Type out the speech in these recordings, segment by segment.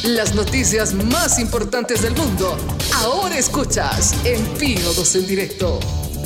Las noticias más importantes del mundo. Ahora escuchas en Pío 12 en directo.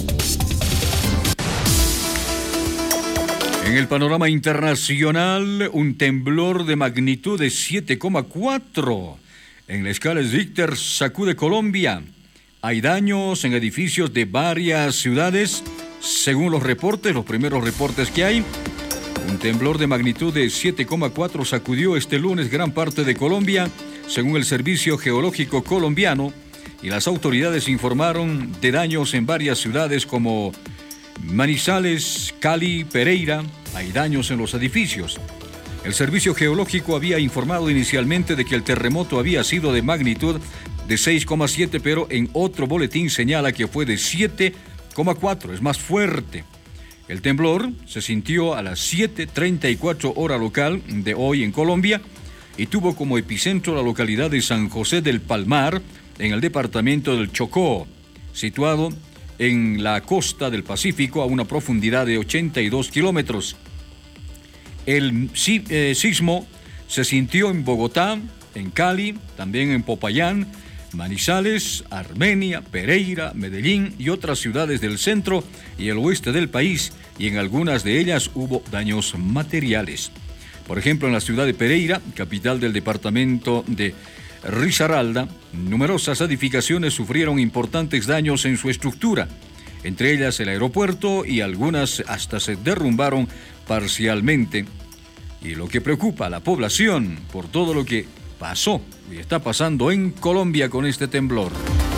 En el panorama internacional, un temblor de magnitud de 7,4 en la escala Richter sacude Colombia. Hay daños en edificios de varias ciudades. Según los primeros reportes que hay, un temblor de magnitud de 7,4 sacudió este lunes gran parte de Colombia, según el Servicio Geológico Colombiano, y las autoridades informaron de daños en varias ciudades como Manizales, Cali, Pereira. Hay daños en los edificios. El Servicio Geológico había informado inicialmente de que el terremoto había sido de magnitud de 6,7, pero en otro boletín señala que fue de 7,4, es más fuerte. El temblor se sintió a las 7:34 hora local de hoy en Colombia y tuvo como epicentro la localidad de San José del Palmar, en el departamento del Chocó, situado en la costa del Pacífico a una profundidad de 82 kilómetros. El sismo se sintió en Bogotá, en Cali, también en Popayán, Manizales, Armenia, Pereira, Medellín y otras ciudades del centro y el oeste del país, y en algunas de ellas hubo daños materiales. Por ejemplo, en la ciudad de Pereira, capital del departamento de Risaralda, numerosas edificaciones sufrieron importantes daños en su estructura, entre ellas el aeropuerto, y algunas hasta se derrumbaron parcialmente. Y lo que preocupa a la población por todo lo que pasó y está pasando en Colombia con este temblor.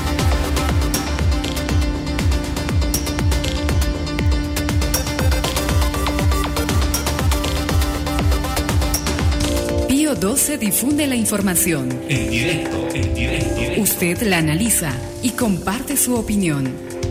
Pío 12 difunde la información. En directo. Usted la analiza y comparte su opinión.